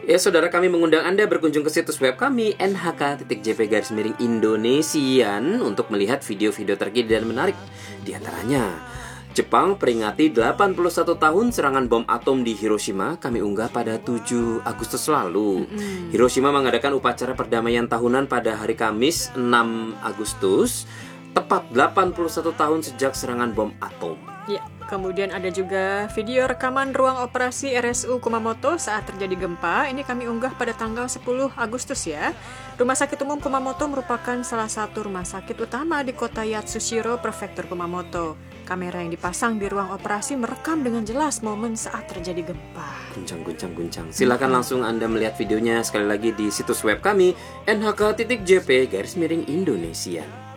Ya saudara, kami mengundang Anda berkunjung ke situs web kami nhk.jp/Indonesian untuk melihat video-video terkini dan menarik. Di antaranya, Jepang peringati 81 tahun serangan bom atom di Hiroshima, kami unggah pada 7 Agustus lalu. Hiroshima mengadakan upacara perdamaian tahunan pada hari Kamis 6 Agustus, tepat 81 tahun sejak serangan bom atom. Ya, kemudian ada juga video rekaman ruang operasi RSU Kumamoto saat terjadi gempa. Ini kami unggah pada tanggal 10 Agustus ya. Rumah Sakit Umum Kumamoto merupakan salah satu rumah sakit utama di kota Yatsushiro, Prefektur Kumamoto. Kamera yang dipasang di ruang operasi merekam dengan jelas momen saat terjadi gempa. Guncang. Silakan langsung Anda melihat videonya sekali lagi di situs web kami nhk.jp/Indonesian.